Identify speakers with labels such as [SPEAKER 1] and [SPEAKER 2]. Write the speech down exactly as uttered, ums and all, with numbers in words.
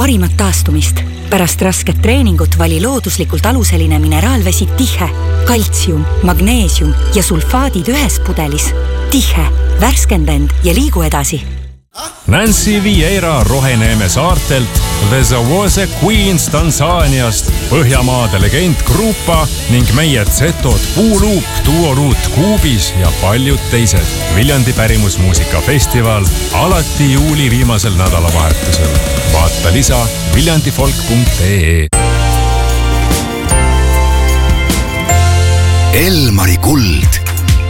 [SPEAKER 1] parimat taastumist. Pärast rasket treeningut vali looduslikult aluseline mineraalvesi Tihe. Kaltsium, magneesium ja sulfaadid ühes pudelis. Tihe, värskend end ja liigu edasi.
[SPEAKER 2] Nancy Vieira Roheneeme saartelt, The Zawose Queens Tansaaniast, Põhjamaade legend Grupa ning meie Zetod Puuluup, Duoruut Kuubis ja paljud teised. Viljandi pärimusmuusikafestival alati juuli viimasel nädalavahetusel. Vaata lisa viljandifolk punkt ee.
[SPEAKER 3] Elmari kuld